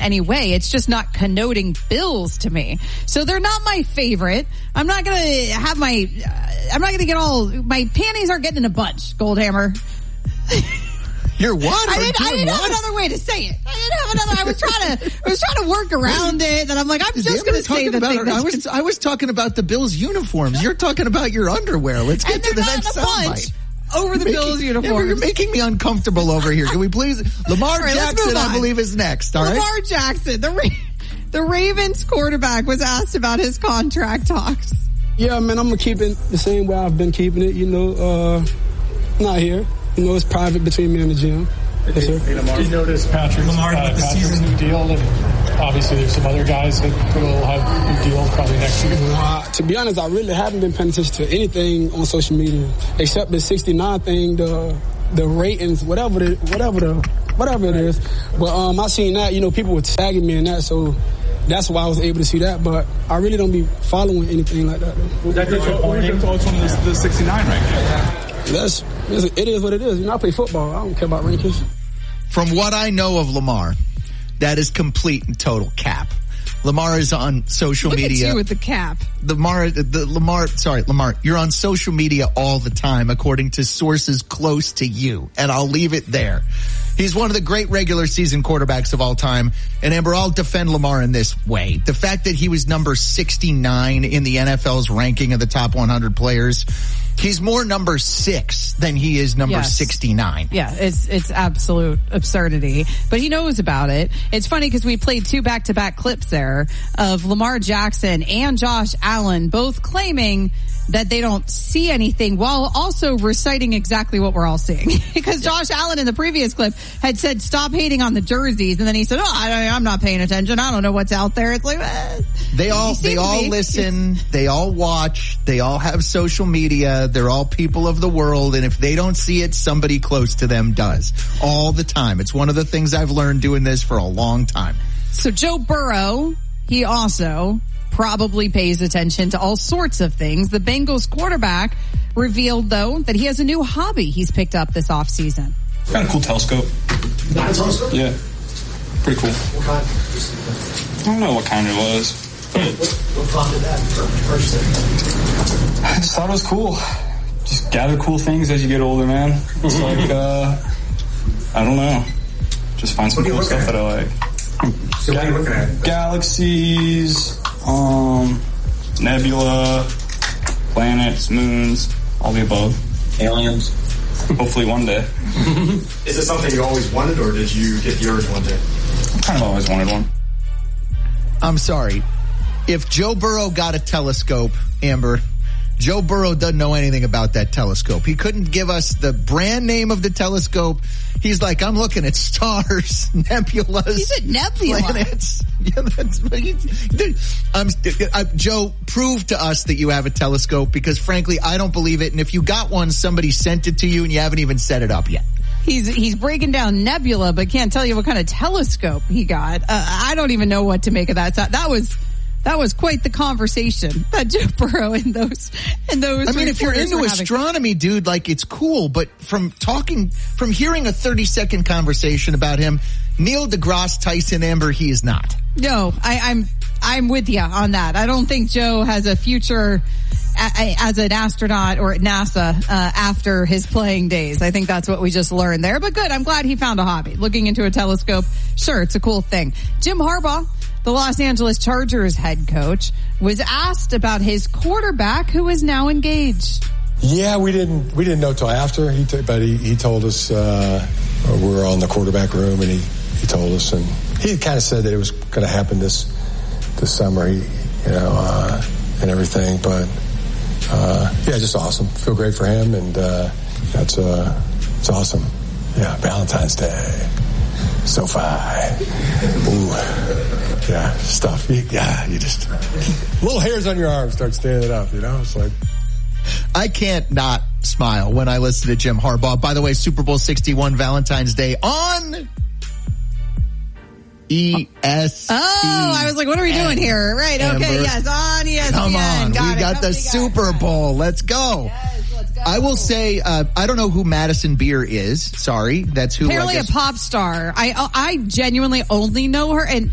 any way. It's just not connoting Bills to me. So they're not my favorite. I'm not going to have my panties aren't getting in a bunch, Goldhammer. You're what? I didn't have another way to say it. I was trying to work around it, and I'm like, I'm just going to say the thing. I was talking about the Bills uniforms. You're talking about your underwear. Let's get to the next soundbite. Over the Bills uniforms. You're making me uncomfortable over here. Can we please? Lamar Jackson, I believe, is next. All right. Lamar Jackson, the Ravens quarterback, was asked about his contract talks. Yeah, man, I'm going to keep it the same way I've been keeping it. Not here. It's private between me and the GM. Yes, sir. Did you notice Patrick's new deal? And obviously, there's some other guys that will have new deals probably next year. To be honest, I really haven't been paying attention to anything on social media except the 69 thing, the ratings, whatever it is. But I seen that. People were tagging me in that, so that's why I was able to see that. But I really don't be following anything like that. That gets your point. Your thoughts on the 69 ranking? It is what it is. I play football. I don't care about rankings. From what I know of Lamar, that is complete and total cap. Lamar is on social media. Look at you with the cap. Lamar, you're on social media all the time, according to sources close to you. And I'll leave it there. He's one of the great regular season quarterbacks of all time. And Amber, I'll defend Lamar in this way. The fact that he was number 69 in the NFL's ranking of the top 100 players, he's more number 6 than he is number 69. Yeah, it's absolute absurdity. But he knows about it. It's funny because we played 2 back-to-back clips there of Lamar Jackson and Josh Allen both claiming that they don't see anything while also reciting exactly what we're all seeing. Because Josh Allen in the previous clip had said, stop hating on the jerseys. And then he said, I'm not paying attention. I don't know what's out there. It's like, they all listen. They all watch. They all have social media. They're all people of the world. And if they don't see it, somebody close to them does all the time. It's one of the things I've learned doing this for a long time. So Joe Burrow, he also probably pays attention to all sorts of things. The Bengals quarterback revealed, though, that he has a new hobby he's picked up this offseason. Got a cool telescope. Got a telescope? Yeah. Pretty cool. What kind? I don't know what kind it was. What prompted that purchase it? I just thought it was cool. Just gather cool things as you get older, man. It's like, I don't know. Just find some cool stuff that I like. So what are you looking at? Galaxies, nebula, planets, moons, all the above. Aliens. Hopefully one day. Is this something you always wanted, or did you get the urge one day? I kind of always wanted one. I'm sorry. If Joe Burrow got a telescope, Amber, Joe Burrow doesn't know anything about that telescope. He couldn't give us the brand name of the telescope. He's like, I'm looking at stars, nebulas. He said nebula. Planets. Yeah, Joe, prove to us that you have a telescope, because frankly, I don't believe it. And if you got one, somebody sent it to you and you haven't even set it up yet. He's breaking down nebula, but can't tell you what kind of telescope he got. I don't even know what to make of that. That was quite the conversation that Joe Burrow and those. I mean, if you're into astronomy, dude, like, it's cool. But from hearing a 30-second conversation about him, Neil deGrasse Tyson, Amber, he is not. No, I'm with you on that. I don't think Joe has a future as an astronaut or at NASA after his playing days. I think that's what we just learned there. But good, I'm glad he found a hobby. Looking into a telescope, sure, it's a cool thing. Jim Harbaugh, the Los Angeles Chargers head coach, was asked about his quarterback who is now engaged. Yeah, we didn't know till after. But he told us we were on the quarterback room, and he told us, and he kind of said that it was going to happen this summer, and everything. But yeah, just awesome. Feel great for him, and it's awesome. Yeah, Valentine's Day, SoFi. Ooh. Yeah, stuff. You just little hairs on your arm start standing up. It's like, I can't not smile when I listen to Jim Harbaugh. By the way, Super Bowl 61 Valentine's Day on ESPN. Oh, I was like, what are we doing here? Right, okay, Amber, yes, on ESPN. Come on, we got the Super Bowl. Let's go. Yes, let's go. I will say, I don't know who Madison Beer is. Sorry, that's who. Apparently a pop star. I genuinely only know her, and